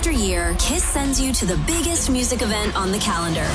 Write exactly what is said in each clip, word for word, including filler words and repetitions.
after year, Kiss sends you to the biggest music event on the calendar.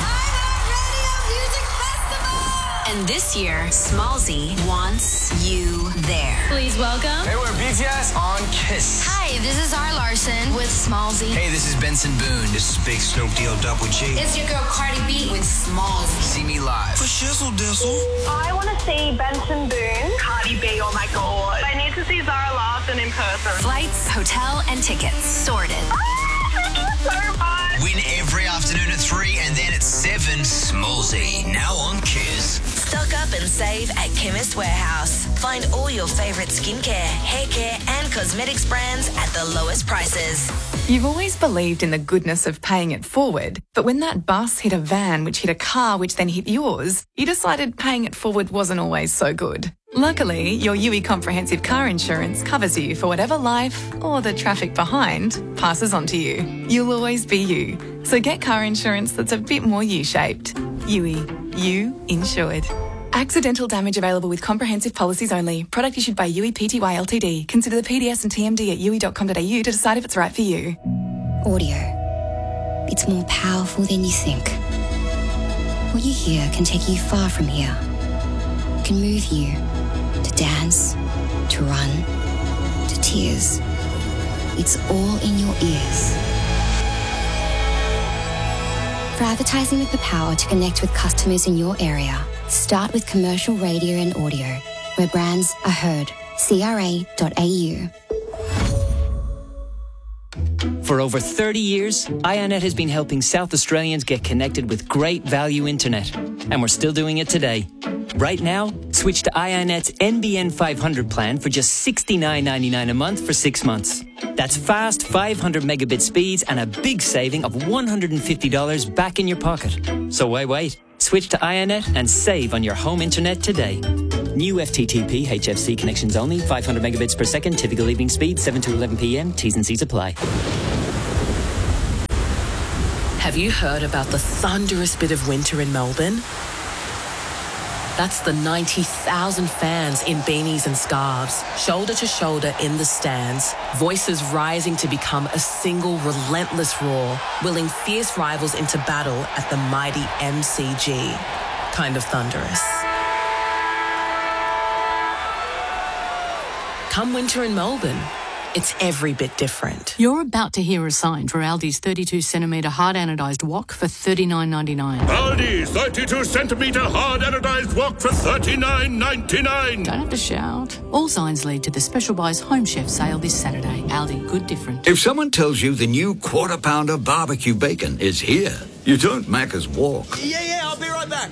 And this year, Smallzy wants you there. Please welcome. Hey, we're B T S on Kiss. Hi, this is Zara Larson with Smallzy. Hey, this is Benson Boone. This is Big Snoop Deal Double G. It's your girl Cardi B with Smallzy. See me live. For shizzle dizzle. I want to see Benson Boone. Cardi B, oh my God. I need to see Zara Larson in person. Flights, hotel, and tickets sorted. Oh, thank you so much. Win every afternoon at three and then at seven. Smallzy, now on Kiss. Stock up and save at Chemist Warehouse. Find all your favourite skincare, hair care and cosmetics brands at the lowest prices. You've always believed in the goodness of paying it forward, but when that bus hit a van which hit a car which then hit yours, you decided paying it forward wasn't always so good. Luckily, your U I Comprehensive Car Insurance covers you for whatever life or the traffic behind passes on to you. You'll always be you. So get car insurance that's a bit more U-shaped. U I, you insured. Accidental damage available with comprehensive policies only. Product issued by U I Pty Ltd. Consider the P D S and T M D at u i dot com dot a u to decide if it's right for you. Audio. It's more powerful than you think. What you hear can take you far from here. It can move you to dance, to run, to tears. It's all in your ears. For advertising with the power to connect with customers in your area, start with commercial radio and audio, where brands are heard. C R A dot A U. For over thirty years, iiNet has been helping South Australians get connected with great value internet. And we're still doing it today. Right now, switch to iiNet's N B N five hundred plan for just sixty-nine ninety-nine a month for six months. That's fast five hundred megabit speeds and a big saving of one hundred fifty dollars back in your pocket. So why wait? Switch to iiNet and save on your home internet today. New F T T P H F C connections only, five hundred megabits per second, typical evening speed, seven to eleven p m, T's and C's apply. Have you heard about the thunderous bit of winter in Melbourne? That's the ninety thousand fans in beanies and scarves, shoulder to shoulder in the stands, voices rising to become a single relentless roar, willing fierce rivals into battle at the mighty M C G. Kind of thunderous. Come winter in Melbourne, it's every bit different. You're about to hear a sign for Aldi's thirty-two centimetre hard anodised wok for thirty-nine ninety-nine. Aldi's thirty-two centimetre hard anodised wok for thirty-nine ninety-nine. Don't have to shout. All signs lead to the Special Buys Home Chef sale this Saturday. Aldi, good different. If someone tells you the new Quarter Pounder barbecue bacon is here, you don't Macca's walk. Yeah, yeah, I'll be right back.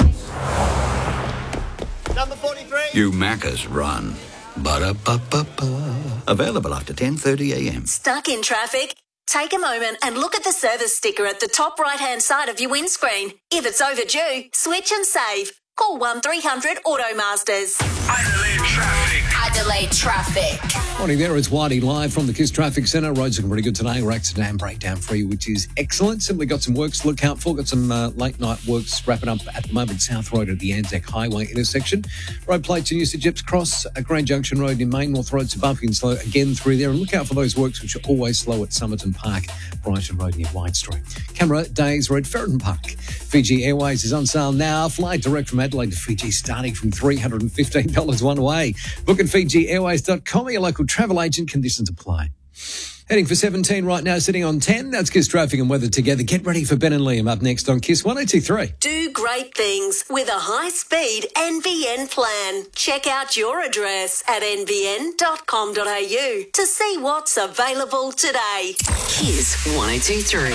Number forty-three. You Macca's run. Ba-da-ba-ba-ba. Available after ten thirty a m. Stuck in traffic? Take a moment and look at the service sticker at the top right-hand side of your windscreen. If it's overdue, switch and save. Call one three hundred Automasters. Adelaide Traffic. Adelaide Traffic. Morning there, it's Whitey live from the Kiss Traffic Centre. Roads looking pretty good today. We're accident and breakdown free, which is excellent. Simply got some works to look out for. Got some uh, late night works wrapping up at the moment. South Road at the Anzac Highway intersection. Road plates in use at Gipps Cross, at Grand Junction Road in Main. North Road's bumpy and slow again through there. And look out for those works which are always slow at Somerton Park, Brighton Road near White Street. Camera Days Road, Ferreton Park. Fiji Airways is on sale now. Fly direct from Adelaide to Fiji starting from three hundred fifteen dollars one way. Book at fiji airways dot com. Your local travel agent. Conditions apply. Heading for seventeen right now, sitting on ten. That's Kiss Traffic and Weather together. Get ready for Ben and Liam up next on Kiss one oh two three. Do great things with a high-speed N B N plan. Check out your address at n b n dot com dot a u to see what's available today. Kiss one oh two three.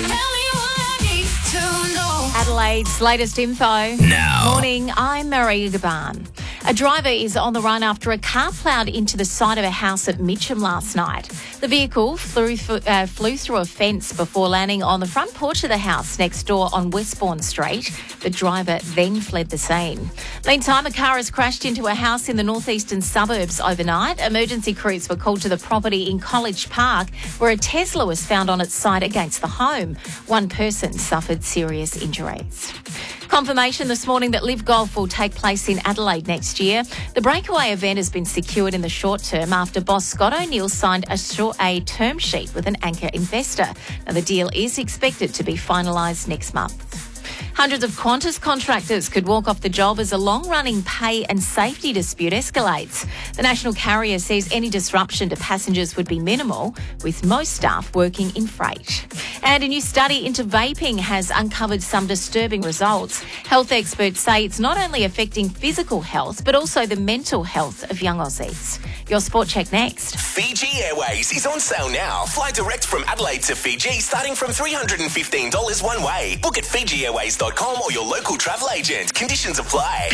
Adelaide's latest info. Now. Morning, I'm Maria Gaban. A driver is on the run after a car ploughed into the side of a house at Mitcham last night. The vehicle flew, uh, flew through a fence before landing on the front porch of the house next door on Westbourne Street. The driver then fled the scene. Meantime, a car has crashed into a house in the northeastern suburbs overnight. Emergency crews were called to the property in College Park, where a Tesla was found on its side against the home. One person suffered serious injuries. Confirmation this morning that Live Golf will take place in Adelaide next year. The breakaway event has been secured in the short term after boss Scott O'Neill signed a, short, a term sheet with an anchor investor. Now, the deal is expected to be finalised next month. Hundreds of Qantas contractors could walk off the job as a long-running pay and safety dispute escalates. The national carrier says any disruption to passengers would be minimal, with most staff working in freight. And a new study into vaping has uncovered some disturbing results. Health experts say it's not only affecting physical health, but also the mental health of young Aussies. Your Sport Check next. Fiji Airways is on sale now. Fly direct from Adelaide to Fiji starting from three hundred fifteen dollars one way. Book at fiji airways dot com or your local travel agent. Conditions apply.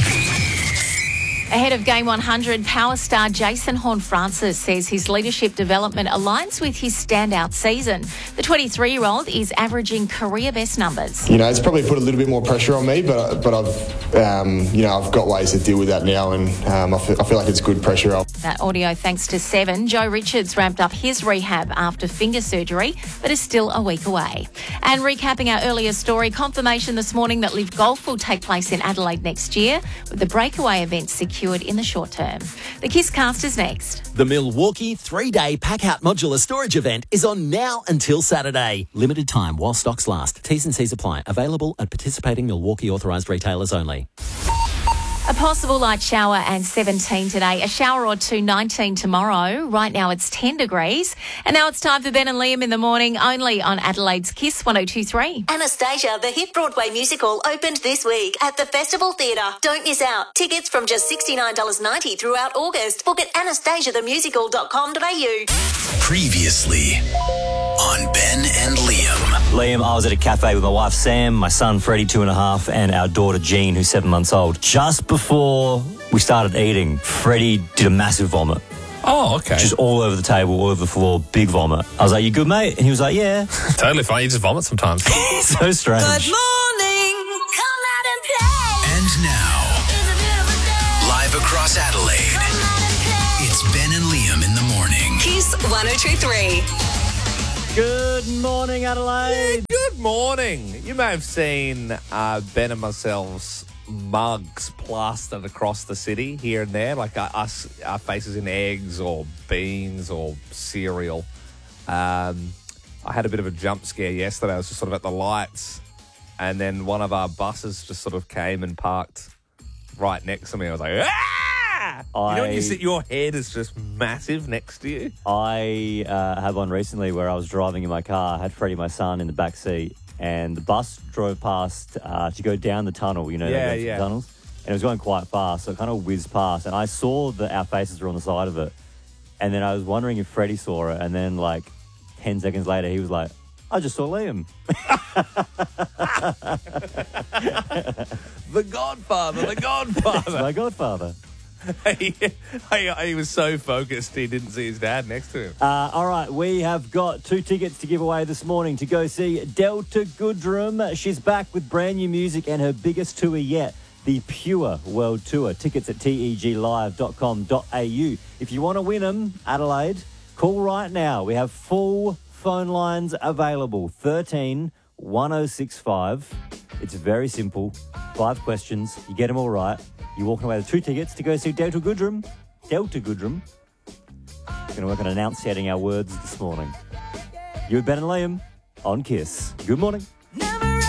Ahead of Game one hundred, power star Jason Horne-Francis says his leadership development aligns with his standout season. The twenty-three-year-old is averaging career best numbers. You know, it's probably put a little bit more pressure on me, but but I've um, you know I've got ways to deal with that now, and um, I, feel, I feel like it's good pressure. That audio thanks to Seven. Joe Richards ramped up his rehab after finger surgery, but is still a week away. And recapping our earlier story, confirmation this morning that Live Golf will take place in Adelaide next year, with the breakaway event secured in the short term. The Kiss Cast is next. The Milwaukee three-day pack-out modular storage event is on now until Saturday. Limited time while stocks last. T's and C's apply. Available at participating Milwaukee authorised retailers only. A possible light shower and seventeen today. A shower or two, nineteen tomorrow. Right now it's ten degrees. And now it's time for Ben and Liam in the morning, only on Adelaide's Kiss one oh two three. Anastasia, the hit Broadway musical, opened this week at the Festival Theatre. Don't miss out. Tickets from just sixty-nine dollars ninety throughout August. Book at anastasia the musical dot com dot a u. Previously on Ben and Liam. Liam, I was at a cafe with my wife Sam, my son Freddie, two and a half, and our daughter Jean, who's seven months old. Just before we started eating, Freddie did a massive vomit. Oh, okay. Just all over the table, all over the floor, big vomit. I was like, "You good, mate?" And he was like, "Yeah." Totally fine. You just vomit sometimes. So strange. Good morning. Come out and play. And now, live across Adelaide, it's Ben and Liam in the morning. Kiss one oh two three. Good morning, Adelaide. Yeah, good morning. You may have seen uh, Ben and myself's mugs plastered across the city here and there, like uh, us, our faces in eggs or beans or cereal. Um, I had a bit of a jump scare yesterday. I was just sort of at the lights, and then one of our buses just sort of came and parked right next to me. I was like, ah! I, you know when you sit, your head is just massive next to you? I uh, had one recently where I was driving in my car. I had Freddie, my son, in the back seat, and the bus drove past uh, to go down the tunnel, you know, yeah, those yeah. tunnels, and it was going quite fast, so it kind of whizzed past, and I saw that our faces were on the side of it, and then I was wondering if Freddie saw it, and then like ten seconds later, he was like, "I just saw Liam." The Godfather, the Godfather. My Godfather. he, he, he was so focused he didn't see his dad next to him. Uh, all right, we have got two tickets to give away this morning to go see Delta Goodrem. She's back with brand new music and her biggest tour yet, the Pure World Tour. Tickets at teg live dot com dot a u. If you want to win them, Adelaide, call right now. We have full phone lines available. thirteen one oh six five. It's very simple. Five questions. You get them all right. You're walking away with two tickets to go see Delta Goodrem. Delta Goodrem. We're going to work on enunciating our words this morning. You with Ben and Liam on Kiss. Good morning.